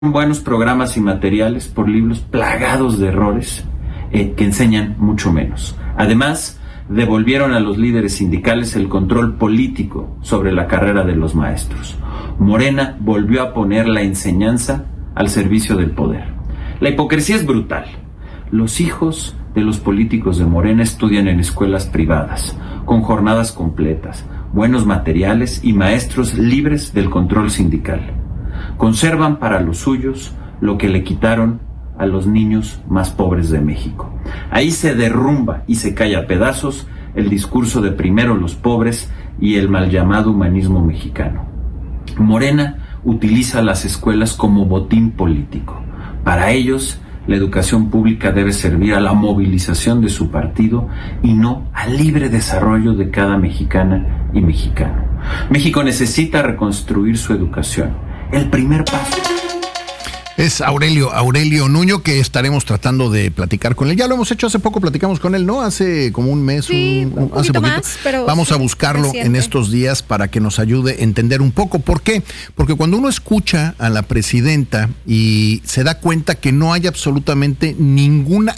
buenos programas y materiales por libros plagados de errores que enseñan mucho menos. Además, devolvieron a los líderes sindicales el control político sobre la carrera de los maestros. Morena volvió a poner la enseñanza al servicio del poder. La hipocresía es brutal. Los hijos de los políticos de Morena estudian en escuelas privadas, con jornadas completas, buenos materiales y maestros libres del control sindical. Conservan para los suyos lo que le quitaron a los niños más pobres de México. Ahí se derrumba y se cae a pedazos el discurso de primero los pobres y el mal llamado humanismo mexicano. Morena utiliza las escuelas como botín político. Para ellos, la educación pública debe servir a la movilización de su partido y no al libre desarrollo de cada mexicana y mexicano. México necesita reconstruir su educación. El primer paso es Aurelio Nuño, que estaremos tratando de platicar con él. Ya lo hemos hecho hace poco, platicamos con él, ¿no? Hace como un mes, sí, hace poquito. Más, pero vamos sí, a buscarlo reciente. En estos días para que nos ayude a entender un poco. ¿Por qué? Porque cuando uno escucha a la presidenta y se da cuenta que no hay absolutamente ninguna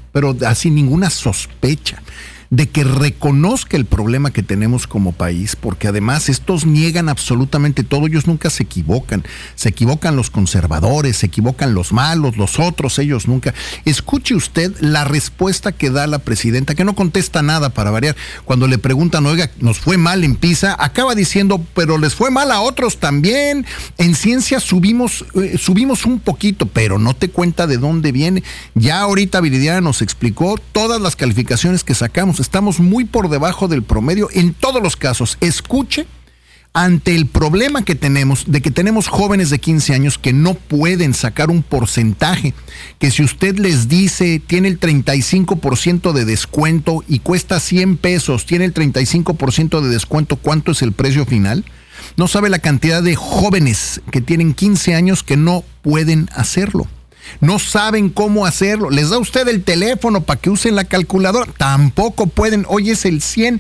sospecha de que reconozca el problema que tenemos como país, porque además estos niegan absolutamente todo, ellos nunca se equivocan los conservadores, se equivocan los malos, los otros, ellos nunca. Escuche usted la respuesta que da la presidenta, que no contesta nada para variar. Cuando le preguntan, oiga, nos fue mal en PISA, acaba diciendo, pero les fue mal a otros también. En ciencia subimos un poquito, pero no te cuenta de dónde viene. Ya ahorita Viridiana nos explicó todas las calificaciones que sacamos. Estamos muy por debajo del promedio en todos los casos. Escuche, ante el problema que tenemos, de que tenemos jóvenes de 15 años que no pueden sacar un porcentaje, que si usted les dice tiene el 35% de descuento y cuesta 100 pesos, tiene el 35% de descuento, ¿cuánto es el precio final? No sabe la cantidad de jóvenes que tienen 15 años que no pueden hacerlo. No saben cómo hacerlo. Les da usted el teléfono para que usen la calculadora. Tampoco pueden. Hoy es el 100,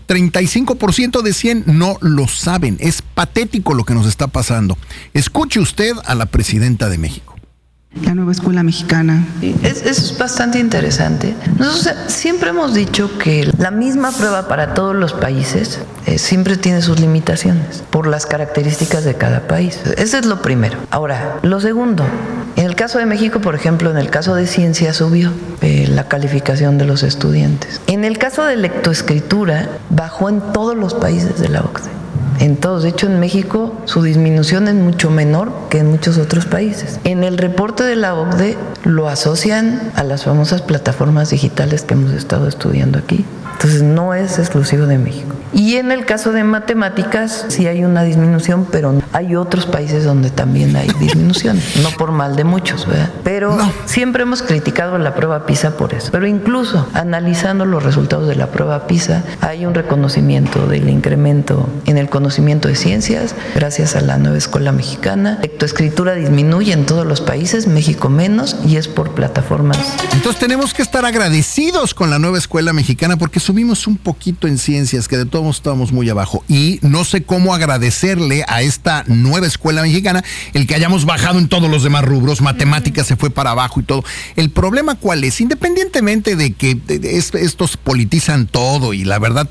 35% de 100. No lo saben. Es patético lo que nos está pasando. Escuche usted a la presidenta de México. La nueva escuela mexicana. Es bastante interesante. Nosotros siempre hemos dicho que la misma prueba para todos los países siempre tiene sus limitaciones por las características de cada país. Ese es lo primero. Ahora, lo segundo, en el caso de México, por ejemplo, en el caso de ciencia subió la calificación de los estudiantes. En el caso de lectoescritura, bajó en todos los países de la OCDE. En todos, de hecho en México su disminución es mucho menor que en muchos otros países. En el reporte de la OCDE lo asocian a las famosas plataformas digitales que hemos estado estudiando aquí. Entonces no es exclusivo de México. Y en el caso de matemáticas sí hay una disminución, pero hay otros países donde también hay disminuciones, no por mal de muchos, ¿verdad? Pero siempre hemos criticado la prueba PISA por eso. Pero incluso analizando los resultados de la prueba PISA, hay un reconocimiento del incremento en el conocimiento de ciencias gracias a la nueva escuela mexicana. Lectoescritura disminuye en todos los países, México menos, y es por plataformas. Entonces tenemos que estar agradecidos con la nueva escuela mexicana porque subimos un poquito en ciencias, que de todos estábamos muy abajo, y no sé cómo agradecerle a esta nueva escuela mexicana el que hayamos bajado en todos los demás rubros. Matemáticas se fue para abajo y todo. El problema ¿cuál es? Independientemente de que estos politizan todo y la verdad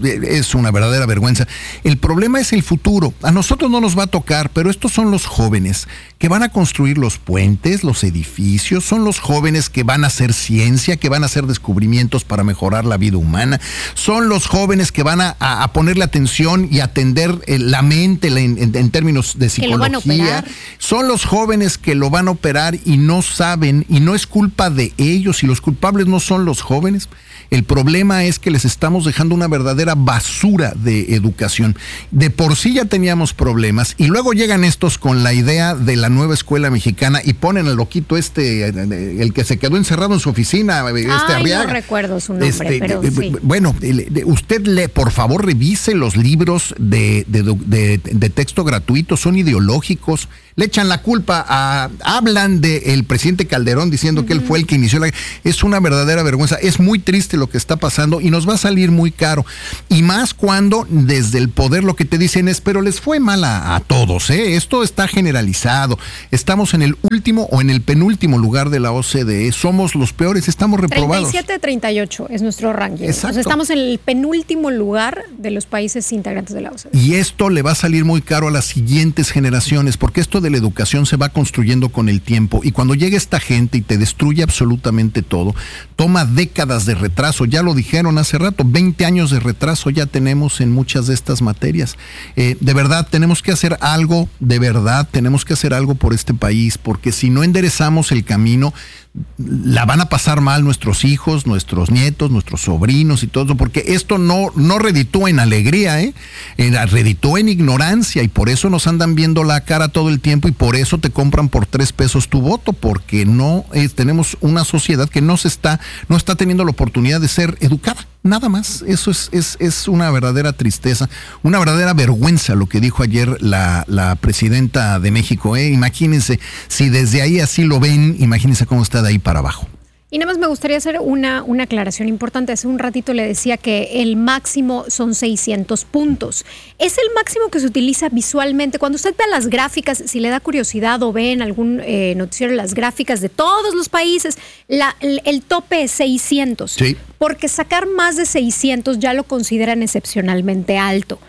es una verdadera vergüenza, el problema es el futuro. A nosotros no nos va a tocar, pero estos son los jóvenes que van a construir los puentes, los edificios, son los jóvenes que van a hacer ciencia, que van a hacer descubrimientos para mejorar la vida humana, son los jóvenes que van a ponerle atención y atender la mente en términos de psicología, son los jóvenes que lo van a operar y no saben, y no es culpa de ellos, y los culpables no son los jóvenes. El problema es que les estamos dejando una verdadera basura de educación. De por sí ya teníamos problemas y luego llegan estos con la idea de la nueva escuela mexicana y ponen al loquito el que se quedó encerrado en su oficina, Arriaga. No recuerdo su nombre, pero sí. Bueno, usted por favor revise los libros de texto gratuitos, son ideológicos, le echan la culpa hablan del presidente Calderón diciendo que él fue el que inició es una verdadera vergüenza, es muy triste lo que está pasando y nos va a salir muy caro, y más cuando desde el poder lo que te dicen es, pero les fue mal a todos, esto está generalizado, estamos en el último o en el penúltimo lugar de la OCDE, somos los peores, estamos reprobados. 37 de 38 es nuestro ranking. Exacto. O sea, estamos en el penúltimo lugar de los países integrantes de la OCDE. Y esto le va a salir muy caro a las siguientes generaciones, porque esto de la educación se va construyendo con el tiempo, y cuando llega esta gente y te destruye absolutamente todo, toma décadas de retraso, ya lo dijeron hace rato, 20 años de retraso ya tenemos en muchas de estas materias. De verdad, tenemos que hacer algo, por este país, porque si no enderezamos el camino, la van a pasar mal nuestros hijos, nuestros nietos, nuestros sobrinos y todo, porque esto no reditúa en alegría, reditúa en ignorancia, y por eso nos andan viendo la cara todo el tiempo, y por eso te compran por 3 pesos tu voto, porque tenemos una sociedad que no está teniendo la oportunidad de ser educada. Nada más, eso es una verdadera tristeza, una verdadera vergüenza lo que dijo ayer la presidenta de México. Imagínense, si desde ahí así lo ven, imagínense cómo está de ahí para abajo. Y nada más me gustaría hacer una aclaración importante. Hace un ratito le decía que el máximo son 600 puntos. Es el máximo que se utiliza visualmente. Cuando usted ve las gráficas, si le da curiosidad o ve en algún noticiero las gráficas de todos los países, el tope es 600. Sí. Porque sacar más de 600 ya lo consideran excepcionalmente alto.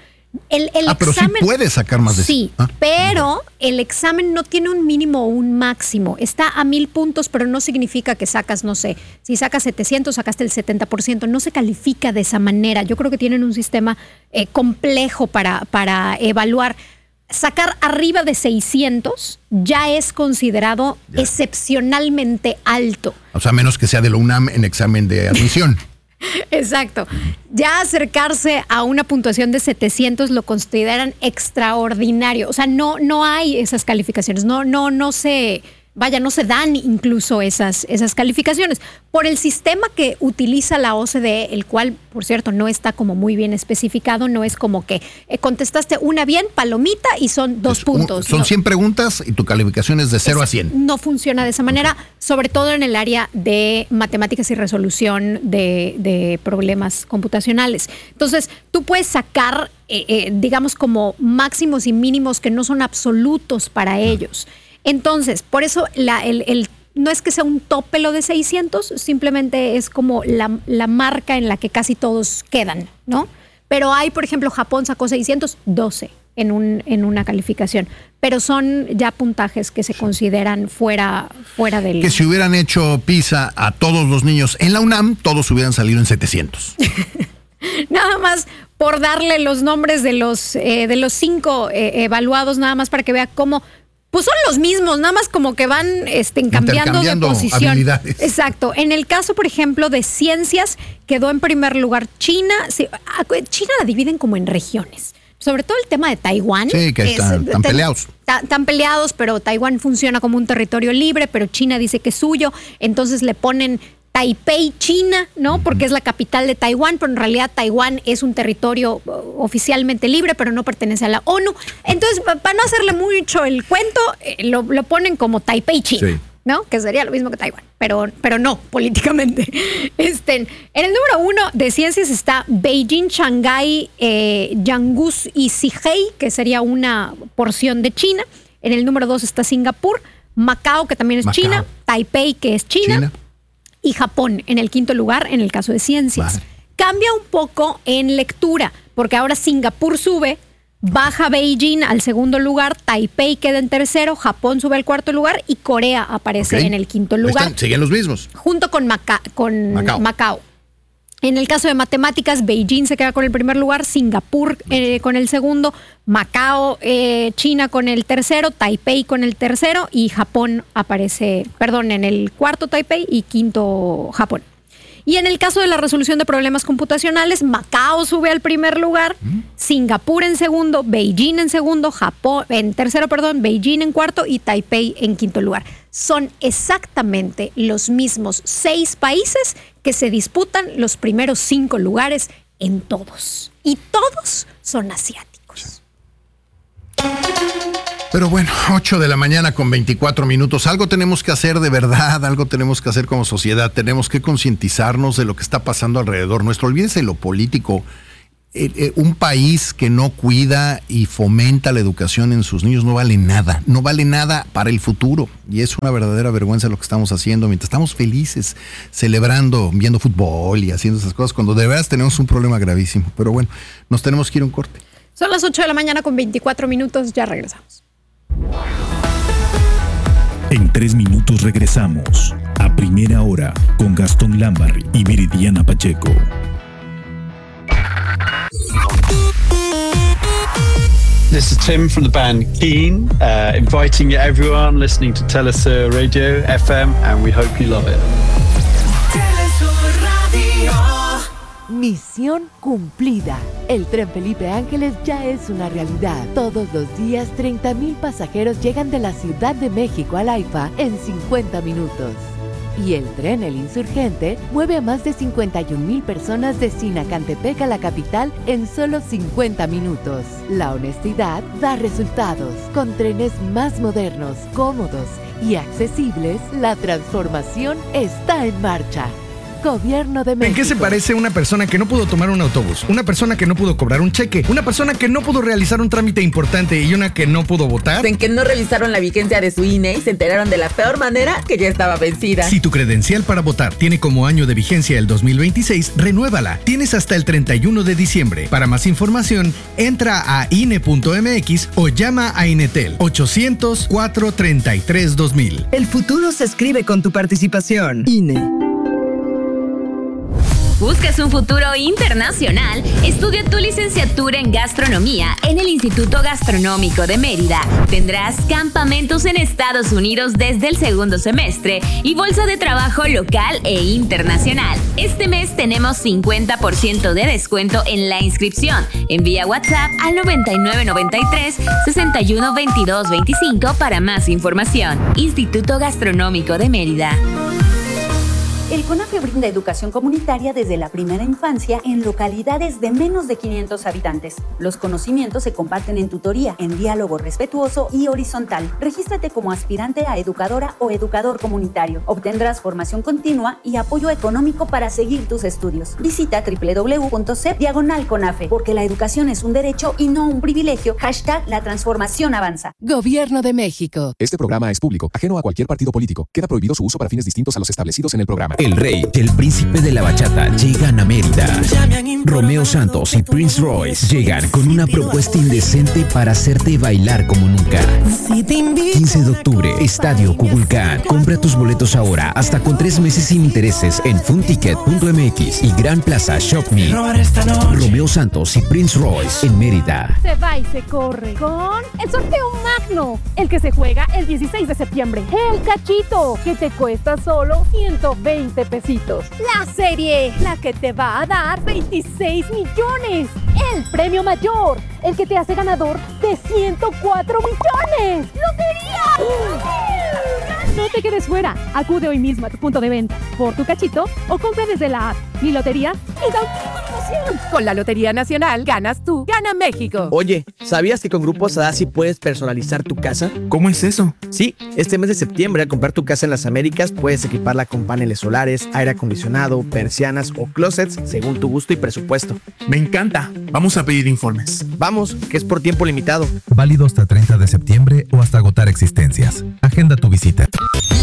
Pero examen, sí puede sacar más de sí, pero el examen no tiene un mínimo o un máximo. Está a 1000 puntos, pero no significa que sacas, no sé, si sacas 700, sacaste el 70%. No se califica de esa manera. Yo creo que tienen un sistema complejo para evaluar. Sacar arriba de 600 ya es considerado excepcionalmente alto. O sea, menos que sea de la UNAM en examen de admisión. Exacto. Ya acercarse a una puntuación de 700 lo consideran extraordinario. O sea, no hay esas calificaciones. No se dan incluso esas calificaciones. Por el sistema que utiliza la OCDE, el cual, por cierto, no está como muy bien especificado, no es como que contestaste una bien, palomita, y son 2 puntos. Son 100 preguntas y tu calificación es de 0 a 100. No funciona de esa manera, sobre todo en el área de matemáticas y resolución de problemas computacionales. Entonces, tú puedes sacar, digamos, como máximos y mínimos que no son absolutos para ellos. Entonces, por eso no es que sea un tope lo de 600, simplemente es como la marca en la que casi todos quedan, ¿no? Pero hay, por ejemplo, Japón sacó 612 en una calificación, pero son ya puntajes que se consideran fuera del... Que si hubieran hecho PISA a todos los niños en la UNAM, todos hubieran salido en 700. Nada más por darle los nombres de los 5 evaluados, nada más para que vea cómo... Pues son los mismos, nada más como que van cambiando de posición. Habilidades. Exacto. En el caso, por ejemplo, de ciencias, quedó en primer lugar China. China la dividen como en regiones. Sobre todo el tema de Taiwán. Sí, que están peleados. Están peleados, pero Taiwán funciona como un territorio libre, pero China dice que es suyo. Entonces le ponen Taipei, China, ¿no? Porque es la capital de Taiwán, pero en realidad Taiwán es un territorio oficialmente libre, pero no pertenece a la ONU. Entonces, para no hacerle mucho el cuento, lo ponen como Taipei, China, sí, ¿no? Que sería lo mismo que Taiwán, pero no políticamente. En el número 1 de ciencias está Beijing, Shanghái, Yangon y Zhejiang, que sería una porción de China. En el número 2 está Singapur, Macao, que también es China, Taipei, que es China. Y Japón en el 5º lugar en el caso de ciencias. Vale. Cambia un poco en lectura, porque ahora Singapur sube, baja Beijing al 2º lugar, Taipei queda en 3º, Japón sube al 4º lugar y Corea aparece en el 5º lugar. Siguen los mismos. Junto con Macao. En el caso de matemáticas, Beijing se queda con el 1er lugar, Singapur con el 2º, Macao, China con el 3º, Taipei con el 3º y Japón aparece, en el 4º Taipei y 5º Japón. Y en el caso de la resolución de problemas computacionales, Macao sube al primer lugar, Singapur en segundo, Beijing en segundo, Japón en tercero, Beijing en cuarto y Taipei en quinto lugar. Son exactamente los mismos 6 países que se disputan los primeros 5 lugares en todos. Y todos son asiáticos. Pero bueno, 8 de la mañana con 24 minutos. Algo tenemos que hacer de verdad, algo tenemos que hacer como sociedad. Tenemos que concientizarnos de lo que está pasando alrededor nuestro. Olvídense lo político. Un país que no cuida y fomenta la educación en sus niños no vale nada para el futuro. Y es una verdadera vergüenza lo que estamos haciendo mientras estamos felices, celebrando, viendo fútbol y haciendo esas cosas, cuando de verdad tenemos un problema gravísimo. Pero bueno, nos tenemos que ir a un corte. Son las 8 de la mañana con 24 minutos, ya regresamos. En 3 minutos regresamos a Primera Hora con Gastón Lambarri y Viridiana Pacheco. This is Tim from the band Keen, inviting everyone listening to Telesur Radio FM, and we hope you love it. Misión cumplida. El Tren Felipe Ángeles ya es una realidad. Todos los días 30,000 pasajeros llegan de la Ciudad de México al AIFA en 50 minutos. Y el tren El Insurgente mueve a más de 51,000 personas de Sinacantepec a la capital en solo 50 minutos. La honestidad da resultados. Con trenes más modernos, cómodos y accesibles, la transformación está en marcha. Gobierno de México. ¿En qué se parece una persona que no pudo tomar un autobús? Una persona que no pudo cobrar un cheque, una persona que no pudo realizar un trámite importante y una que no pudo votar. En que no revisaron la vigencia de su INE y se enteraron de la peor manera que ya estaba vencida. Si tu credencial para votar tiene como año de vigencia el 2026, renuévala. Tienes hasta el 31 de diciembre. Para más información, entra a INE.mx o llama a Inetel 800-433-2000. El futuro se escribe con tu participación. INE. ¿Buscas un futuro internacional? Estudia tu licenciatura en gastronomía en el Instituto Gastronómico de Mérida. Tendrás campamentos en Estados Unidos desde el segundo semestre y bolsa de trabajo local e internacional. Este mes tenemos 50% de descuento en la inscripción. Envía WhatsApp al 9993 61 22 25 para más información. Instituto Gastronómico de Mérida. El CONAFE brinda educación comunitaria desde la primera infancia en localidades de menos de 500 habitantes. Los conocimientos se comparten en tutoría, en diálogo respetuoso y horizontal. Regístrate como aspirante a educadora o educador comunitario. Obtendrás formación continua y apoyo económico para seguir tus estudios. Visita www.cep/CONAFE, porque la educación es un derecho y no un privilegio. #La transformación avanza. Gobierno de México. Este programa es público, ajeno a cualquier partido político. Queda prohibido su uso para fines distintos a los establecidos en el programa. El rey y el príncipe de la bachata llegan a Mérida. Romeo Santos y Prince Royce llegan con una propuesta indecente para hacerte bailar como nunca. 15 de octubre, Estadio Cuculcán. Compra tus boletos ahora, hasta con 3 meses sin intereses en funticket.mx y Gran Plaza Shop Me. Romeo Santos y Prince Royce en Mérida. Se va y se corre con el sorteo magno, el que se juega el 16 de septiembre. El cachito, que te cuesta solo 120 pesitos. La serie, la que te va a dar 26 millones. El premio mayor, el que te hace ganador de 104 millones. ¡Lotería! No te quedes fuera. Acude hoy mismo a tu punto de venta por tu cachito o compra desde la app Mi Lotería y da promoción. Con la Lotería Nacional, ganas tú, gana México. Oye, ¿sabías que con Grupo Sadassi puedes personalizar tu casa? ¿Cómo es eso? Sí, este mes de septiembre, al comprar tu casa en las Américas, puedes equiparla con paneles solares, aire acondicionado, persianas o closets, según tu gusto y presupuesto. Me encanta. Vamos a pedir informes. Vamos, que es por tiempo limitado. Válido hasta 30 de septiembre o hasta agotar existencias. Agenda tu visita.